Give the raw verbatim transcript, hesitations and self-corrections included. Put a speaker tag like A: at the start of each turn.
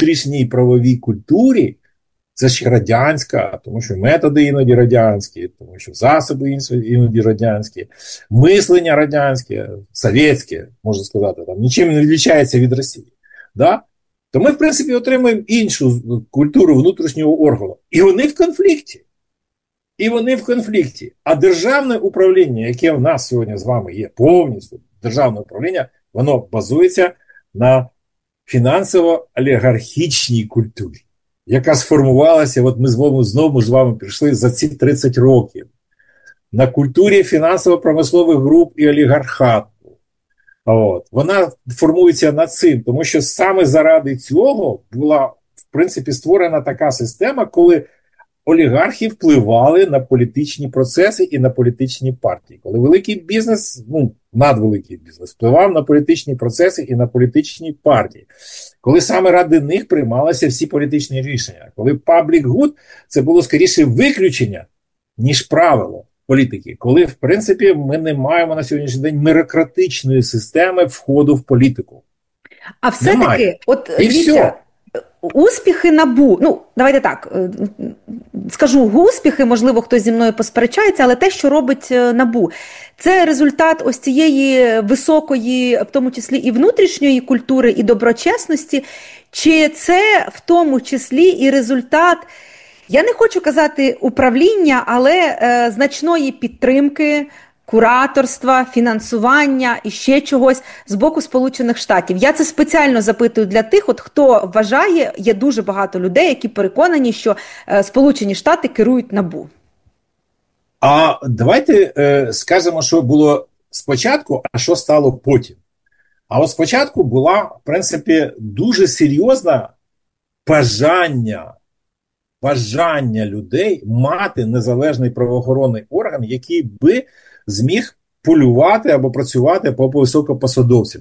A: внутрішній правовій культурі, це ж радянська, тому що методи іноді радянські, тому що засоби іноді радянські, мислення радянське, совєтське, можна сказати, там, нічим не відрізняється від Росії. Да? То ми, в принципі, отримуємо іншу культуру внутрішнього органу. І вони в конфлікті. І вони в конфлікті. А державне управління, яке в нас сьогодні з вами є, повністю державне управління, воно базується на фінансово-олігархічній культурі, яка сформувалася, от ми з вами знову з вами прийшли за ці тридцять років, на культурі фінансово-промислових груп і олігархату. От. Вона формується над цим, тому що саме заради цього була, в принципі, створена така система, коли олігархи впливали на політичні процеси і на політичні партії. Коли великий бізнес, ну, надвеликий бізнес, впливав на політичні процеси і на політичні партії. Коли саме ради них приймалися всі політичні рішення. Коли public good – це було скоріше виключення, ніж правило політики. Коли, в принципі, ми не маємо на сьогоднішній день мерократичної системи входу в політику.
B: А все-таки, от
A: і
B: дивіться,
A: все.
B: Успіхи НАБУ, ну, давайте так, скажу успіхи, можливо, хтось зі мною посперечається, але те, що робить НАБУ, це результат ось цієї високої, в тому числі і внутрішньої культури, і доброчесності, чи це в тому числі і результат, я не хочу казати управління, але е, значної підтримки, кураторства, фінансування і ще чогось з боку Сполучених Штатів. Я це спеціально запитую для тих, от хто вважає, є дуже багато людей, які переконані, що е, Сполучені Штати керують НАБУ.
A: А давайте е, скажемо, що було спочатку, а що стало потім. А от спочатку була, в принципі, дуже серйозна бажання, бажання людей мати незалежний правоохоронний орган, який би зміг полювати або працювати по високопосадовцям.